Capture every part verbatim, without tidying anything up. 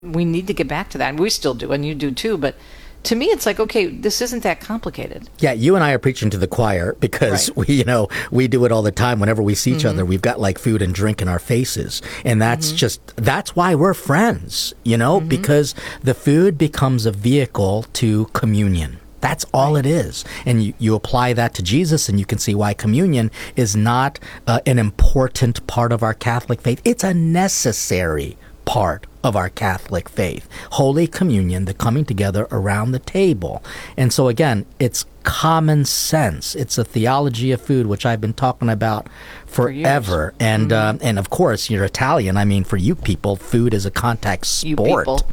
we need to get back to that. And we still do, and you do too. But to me, it's like, okay, this isn't that complicated. Yeah, you and I are preaching to the choir because Right. we, you know, we do it all the time. Whenever we see each Mm-hmm. other, we've got like food and drink in our faces. And that's Mm-hmm. just, that's why we're friends, you know, Mm-hmm. because the food becomes a vehicle to communion. That's all it is. And you, you apply that to Jesus, and you can see why communion is not uh, an important part of our Catholic faith. It's a necessary part of our Catholic faith. Holy Communion, the coming together around the table. And so again, it's common sense. It's a theology of food, which I've been talking about forever. For and uh, and of course, you're Italian. I mean, for you people, food is a contact You sport. people.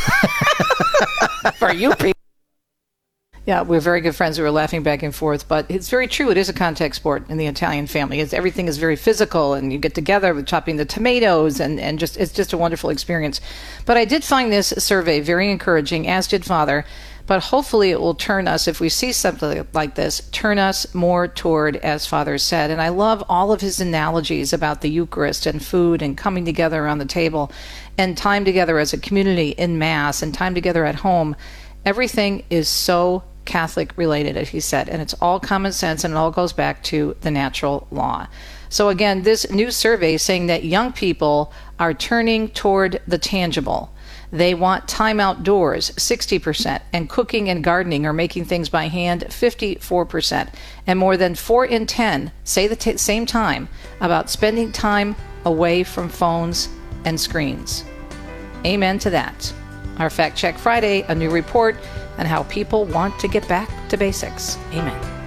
For you people. Yeah, we're very good friends. We were laughing back and forth, but it's very true. It is a contact sport in the Italian family. It's, everything is very physical, and you get together with chopping the tomatoes, and, and just it's just a wonderful experience. But I did find this survey very encouraging, as did Father. But hopefully it will turn us, if we see something like this, turn us more toward, as Father said. And I love all of his analogies about the Eucharist and food and coming together around the table and time together as a community in Mass and time together at home. Everything is so Catholic related, as he said, and it's all common sense, and it all goes back to the natural law. So again, this new survey is saying that young people are turning toward the tangible. They want time outdoors, sixty percent, and cooking and gardening or making things by hand, fifty-four percent. And more than four in ten say the t- same time about spending time away from phones and screens. Amen to that. Our Fact Check Friday, a new report on how people want to get back to basics. Amen.